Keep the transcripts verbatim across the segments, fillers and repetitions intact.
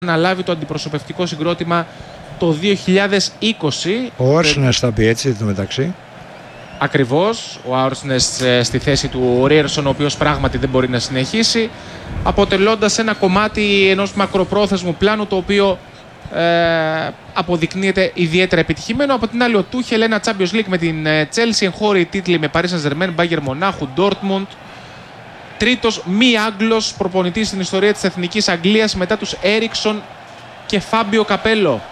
να λάβει το αντιπροσωπευτικό συγκρότημα το δύο χιλιάδες είκοσι. Ο Όρσνες θα πει έτσι το μεταξύ. Ακριβώς, ο Όρσνες στη θέση του Ρίερσον, ο οποίος πράγματι δεν μπορεί να συνεχίσει, αποτελώντας ένα κομμάτι ενός μακροπρόθεσμου πλάνου, το οποίο ε, αποδεικνύεται ιδιαίτερα επιτυχημένο. Από την άλλη, ο Τούχελ, ένα Champions League με την Chelsea, εγχώριοι τίτλοι με Paris Saint-Germain, Bayern Μονάχου, Dortmund. Τρίτος μη Άγγλος προπονητής στην ιστορία της Εθνικής Αγγλίας μετά τους Έριξον και Φάμπιο Καπέλο.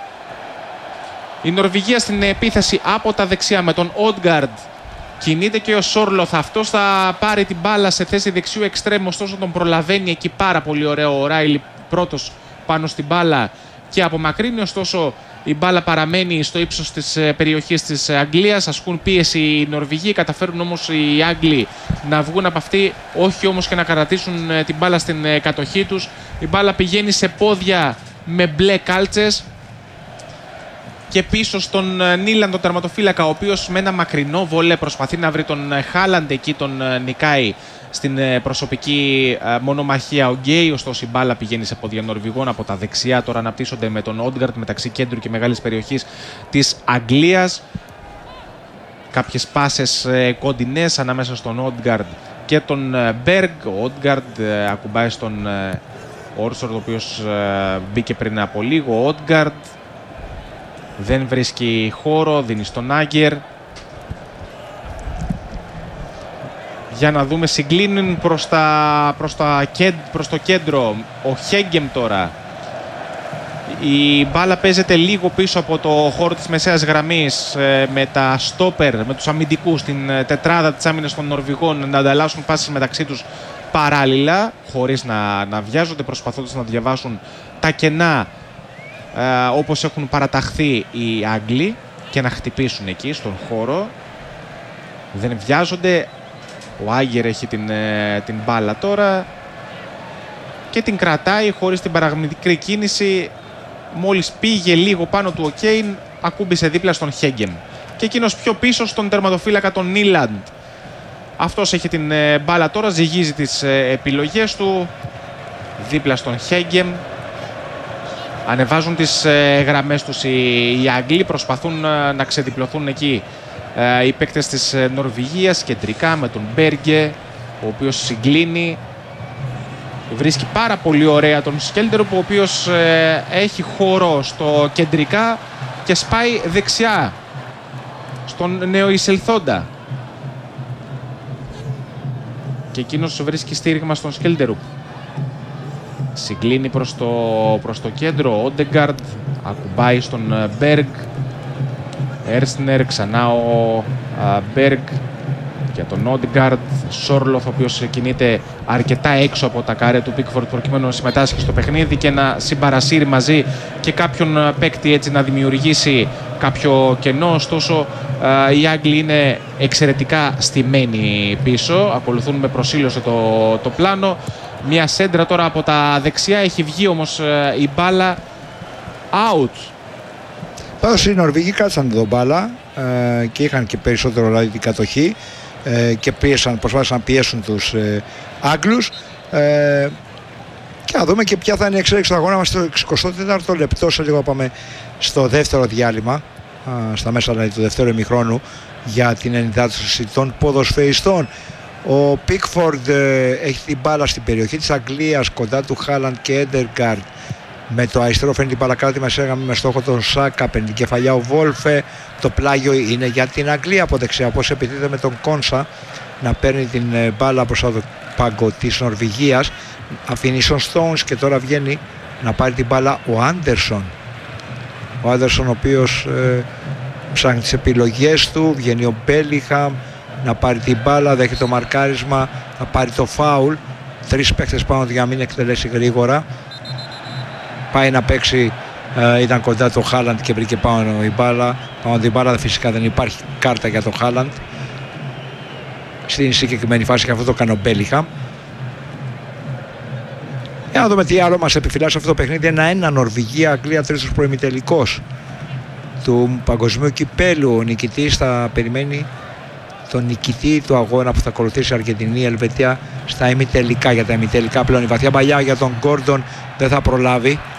Η Νορβηγία στην επίθεση από τα δεξιά με τον Όντγκαρντ. Κινείται και ο Σόρλοθ. Αυτός θα πάρει την μπάλα σε θέση δεξιού εξτρέμου, ωστόσο τον προλαβαίνει εκεί πάρα πολύ ωραίο ο Ράιλι πρώτος πάνω στην μπάλα και απομακρύνει. Ωστόσο η μπάλα παραμένει στο ύψος της περιοχής της Αγγλίας. Ασκούν πίεση οι Νορβηγοί, καταφέρουν όμως οι Άγγλοι να βγουν από αυτή, όχι όμως και να κρατήσουν την μπάλα στην κατοχή τους. Η μπάλα πηγαίνει σε πόδια με μπλε κάλτσες και πίσω στον Νίλαν, τον τερματοφύλακα, ο οποίος με ένα μακρινό βολέ προσπαθεί να βρει τον Χάλαντ, εκεί τον νικάει στην προσωπική μονομαχία ο Γκέι. Ωστόσο η μπάλα πηγαίνει σε πόδια Νορβηγών από τα δεξιά. Τώρα αναπτύσσονται με τον Όντγκαρντ μεταξύ κέντρου και μεγάλης περιοχής της Αγγλίας. Κάποιες πάσες κοντινές ανάμεσα στον Όντγκαρντ και τον Μπέργκ. Ο Όντγκαρντ ακουμπάει στον Όρσορ, ο οποίος μπήκε πριν από λίγο. Ο Όντγκαρντ δεν βρίσκει χώρο, δίνει στον Άγκερ. Για να δούμε, συγκλίνουν προς, τα, προς, τα, προς το κέντρο. Ο Χέγκεμ τώρα. Η μπάλα παίζεται λίγο πίσω από το χώρο της μεσαίας γραμμής, με τα στόπερ, με τους αμυντικούς, την τετράδα της άμυνας των Νορβηγών να ανταλλάσσουν πάσες μεταξύ τους παράλληλα, χωρίς να, να βιάζονται, προσπαθώντας να διαβάσουν τα κενά Uh, όπως έχουν παραταχθεί οι Άγγλοι και να χτυπήσουν εκεί στον χώρο. Δεν βιάζονται. Ο Άγγερ έχει την, την μπάλα τώρα και την κρατάει χωρίς την παραγμητική κίνηση. Μόλις πήγε λίγο πάνω του ο Κέιν, ακούμπησε δίπλα στον Χέγκεμ και εκείνος πιο πίσω στον τερματοφύλακα τον Νίλαντ. Αυτός έχει την μπάλα τώρα, ζυγίζει τις επιλογές του δίπλα στον Χέγκεμ. Ανεβάζουν τις ε, γραμμές τους οι, οι Άγγλοι, προσπαθούν ε, να ξεδιπλωθούν εκεί ε, οι παίκτες της ε, Νορβηγίας κεντρικά με τον Μπέργκε, ο οποίος συγκλίνει. Βρίσκει πάρα πολύ ωραία τον Σκέλτερουπ, ο οποίος ε, έχει χώρο στο κεντρικά και σπάει δεξιά στον νεοεισελθόντα. Και εκείνος βρίσκει στήριγμα στον Σκέλτερουπ. Συγκλίνει προς το, προς το κέντρο ο Όντεγκαρντ, ακουμπάει στον Μπέργκ. Έρσνερ, ξανά ο Μπέργκ για τον Όντεγκαρντ. Σόρλοθ, ο οποίος κινείται αρκετά έξω από τα καρέ του Πίκφορντ προκειμένου να συμμετάσχει στο παιχνίδι και να συμπαρασύρει μαζί και κάποιον παίκτη, έτσι να δημιουργήσει κάποιο κενό. Ωστόσο οι Άγγλοι είναι εξαιρετικά στημένοι πίσω, ακολουθούν με προσήλωση το, το πλάνο. Μια σέντρα τώρα από τα δεξιά, έχει βγει όμως η μπάλα out. Πάντως οι Νορβηγοί κάτσαν εδώ μπάλα ε, και είχαν και περισσότερο δηλαδή την κατοχή ε, και πίεσαν, προσπάθησαν να πιέσουν τους ε, Άγγλους ε, και να δούμε και ποια θα είναι η εξέλιξη του αγώνα μας στο εικοστό τέταρτο λεπτό. Σε λίγο πάμε στο δεύτερο διάλειμμα, ε, στα μέσα δηλαδή, του δεύτερου ημιχρόνου, για την ενυδάτωση των ποδοσφαιριστών. Ο Πίκφορντ ε, έχει την μπάλα στην περιοχή της Αγγλίας κοντά του Χάλαντ και Έντεγκαρντ. Με το αριστερό φέρνει την μπάλα κράτη μεσέγαμη με στόχο τον Σάκα. Παίρνει την κεφαλιά ο Βόλφε. Το πλάγιο είναι για την Αγγλία από δεξιά. Πώς επιτίθεται με τον Κόνσα να παίρνει την ε, μπάλα προς το πάγκο της Νορβηγίας. Αφήνει στον Stones και τώρα βγαίνει να πάρει την μπάλα ο Άντερσον. Ο Άντερσον, ο οποίος ε, ψάχνει τις επιλογές του. Βγαίνει ο Μπέλιχαμ να πάρει την μπάλα, δέχεται το μαρκάρισμα, να πάρει το φάουλ. Τρεις παίκτες πάνω για να μην εκτελέσει γρήγορα. Πάει να παίξει, ε, ήταν κοντά το Χάλαντ και βρήκε πάνω η μπάλα. Πάνω την μπάλα, φυσικά δεν υπάρχει κάρτα για το Χάλαντ στην συγκεκριμένη φάση και αυτό το κάνει ο Μπέλιχαμ. Για να δούμε τι άλλο μας επιφυλάσσει αυτό το παιχνίδι. Ένα-ένα Νορβηγία-Αγγλία, τρίτος προημιτελικός του παγκοσμίου κυπέλου. Ο νικητής θα περιμένει τον νικητή του αγώνα που θα ακολουθήσει η Αργεντινή, η Ελβετία στα ημιτελικά. Για τα ημιτελικά πλέον η βαθιά παλιά για τον Γκόρντον δεν θα προλάβει.